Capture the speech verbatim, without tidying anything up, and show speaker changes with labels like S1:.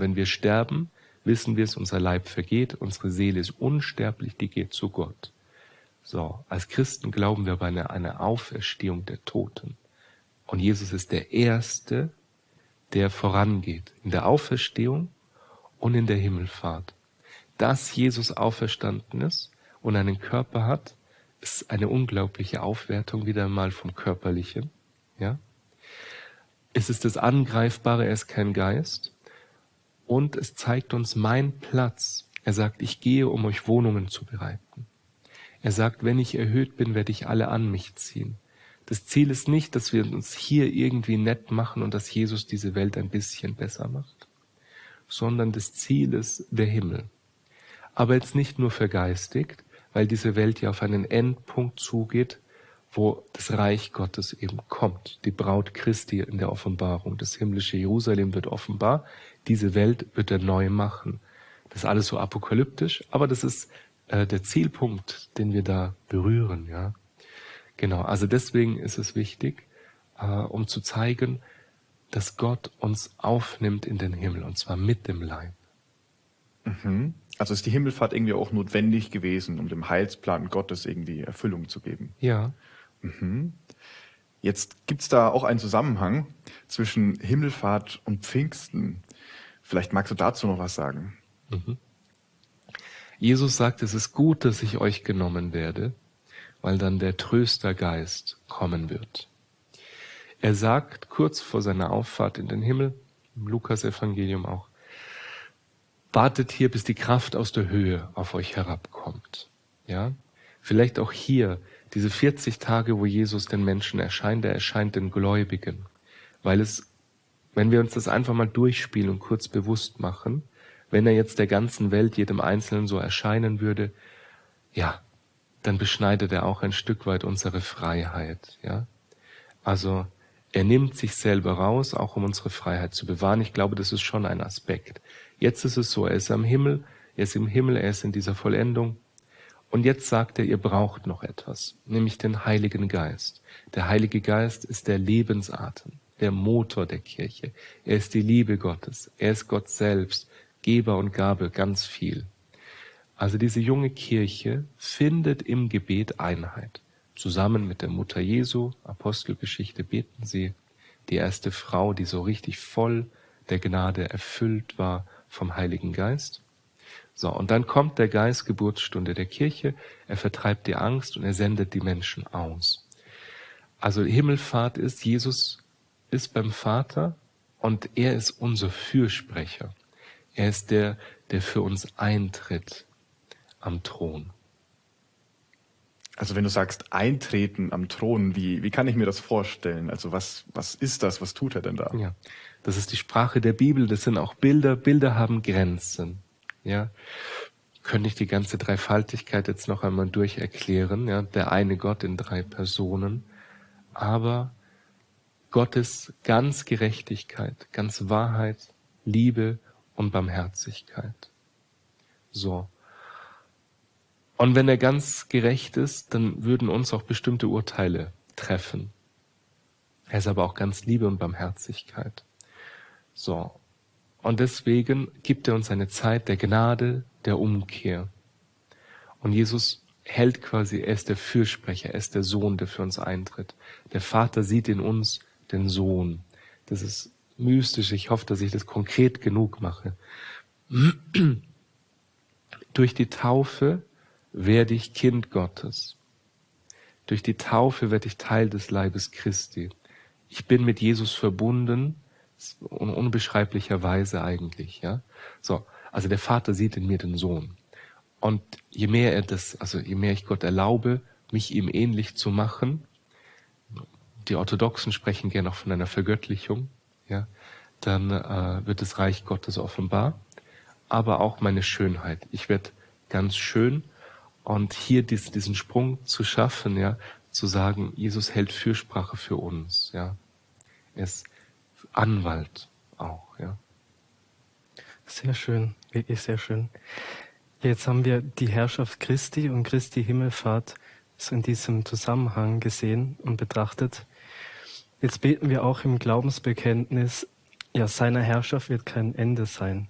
S1: wenn wir sterben, wissen wir es, unser Leib vergeht, unsere Seele ist unsterblich, die geht zu Gott. So, als Christen glauben wir aber an eine, eine Auferstehung der Toten. Und Jesus ist der Erste, der vorangeht in der Auferstehung und in der Himmelfahrt. Dass Jesus auferstanden ist und einen Körper hat, ist eine unglaubliche Aufwertung wieder mal vom Körperlichen. Ja? Es ist das Angreifbare, er ist kein Geist. Und es zeigt uns meinen Platz. Er sagt, ich gehe, um euch Wohnungen zu bereiten. Er sagt, wenn ich erhöht bin, werde ich alle an mich ziehen. Das Ziel ist nicht, dass wir uns hier irgendwie nett machen und dass Jesus diese Welt ein bisschen besser macht, sondern das Ziel ist der Himmel. Aber jetzt nicht nur vergeistigt, weil diese Welt ja auf einen Endpunkt zugeht, wo das Reich Gottes eben kommt. Die Braut Christi in der Offenbarung. Das himmlische Jerusalem wird offenbar. Diese Welt wird er neu machen. Das ist alles so apokalyptisch, aber das ist äh, der Zielpunkt, den wir da berühren. Ja, genau. Also deswegen ist es wichtig, äh, um zu zeigen, dass Gott uns aufnimmt in den Himmel, und zwar mit dem Leib.
S2: Mhm. Also ist die Himmelfahrt irgendwie auch notwendig gewesen, um dem Heilsplan Gottes irgendwie Erfüllung zu geben?
S1: Ja.
S2: Mhm. Jetzt gibt's da auch einen Zusammenhang zwischen Himmelfahrt und Pfingsten. Vielleicht magst du dazu noch was sagen.
S1: Mhm. Jesus sagt, es ist gut, dass ich euch genommen werde, weil dann der Tröstergeist kommen wird. Er sagt kurz vor seiner Auffahrt in den Himmel, im Lukas-Evangelium auch, wartet hier, bis die Kraft aus der Höhe auf euch herabkommt. Ja? Vielleicht auch hier, diese vierzig Tage, wo Jesus den Menschen erscheint, er erscheint den Gläubigen. Weil es, wenn wir uns das einfach mal durchspielen und kurz bewusst machen, wenn er jetzt der ganzen Welt, jedem Einzelnen so erscheinen würde, ja, dann beschneidet er auch ein Stück weit unsere Freiheit. Ja? Also er nimmt sich selber raus, auch um unsere Freiheit zu bewahren. Ich glaube, das ist schon ein Aspekt. Jetzt ist es so, er ist am Himmel, er ist im Himmel, er ist in dieser Vollendung. Und jetzt sagt er, ihr braucht noch etwas, nämlich den Heiligen Geist. Der Heilige Geist ist der Lebensatem, der Motor der Kirche. Er ist die Liebe Gottes, er ist Gott selbst, Geber und Gabe, ganz viel. Also diese junge Kirche findet im Gebet Einheit. Zusammen mit der Mutter Jesu, Apostelgeschichte, beten sie, die erste Frau, die so richtig voll der Gnade erfüllt war vom Heiligen Geist. So, und dann kommt der Geist, Geburtsstunde der Kirche, er vertreibt die Angst und er sendet die Menschen aus. Also Himmelfahrt ist, Jesus ist beim Vater und er ist unser Fürsprecher. Er ist der, der für uns eintritt am Thron.
S2: Also wenn du sagst, eintreten am Thron, wie, wie kann ich mir das vorstellen? Also was, was ist das? Was tut er denn da?
S1: Ja, das ist die Sprache der Bibel, das sind auch Bilder. Bilder haben Grenzen. Ja, könnte ich die ganze Dreifaltigkeit jetzt noch einmal durcherklären. Ja, der eine Gott in drei Personen. Aber Gottes ganz Gerechtigkeit, ganz Wahrheit, Liebe und Barmherzigkeit. So. Und wenn er ganz gerecht ist, dann würden uns auch bestimmte Urteile treffen. Er ist aber auch ganz Liebe und Barmherzigkeit. So. Und deswegen gibt er uns eine Zeit der Gnade, der Umkehr. Und Jesus hält quasi, er ist der Fürsprecher, er ist der Sohn, der für uns eintritt. Der Vater sieht in uns den Sohn. Das ist mystisch, ich hoffe, dass ich das konkret genug mache. Durch die Taufe werde ich Kind Gottes. Durch die Taufe werde ich Teil des Leibes Christi. Ich bin mit Jesus verbunden, in unbeschreiblicher Weise eigentlich, ja. So, also der Vater sieht in mir den Sohn. Und je mehr er das, also je mehr ich Gott erlaube, mich ihm ähnlich zu machen, die Orthodoxen sprechen gerne auch von einer Vergöttlichung, ja, dann äh, wird das Reich Gottes offenbar, aber auch meine Schönheit. Ich werde ganz schön. Und hier dies, diesen Sprung zu schaffen, ja, zu sagen, Jesus hält Fürsprache für uns, ja. Er ist Anwalt auch, ja.
S3: Sehr schön, wirklich sehr schön. Jetzt haben wir die Herrschaft Christi und Christi Himmelfahrt so in diesem Zusammenhang gesehen und betrachtet. Jetzt beten wir auch im Glaubensbekenntnis, ja, seiner Herrschaft wird kein Ende sein.